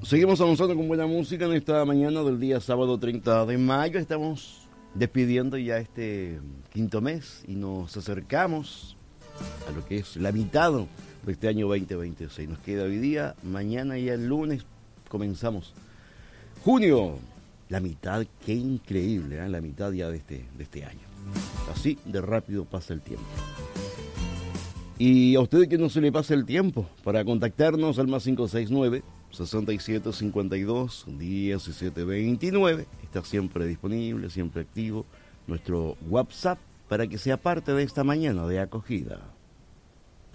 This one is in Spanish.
Seguimos avanzando con buena música en esta mañana del día sábado 30 de mayo. Estamos despidiendo ya este quinto mes y nos acercamos a lo que es la mitad de este año 2026. Nos queda hoy día, mañana y el lunes comenzamos junio. La mitad, qué increíble, ¿eh? La mitad ya de este año. Así de rápido pasa el tiempo. Y a usted que no se le pase el tiempo, para contactarnos al más 569-6752-1729. Está siempre disponible, siempre activo nuestro WhatsApp para que sea parte de esta mañana de acogida.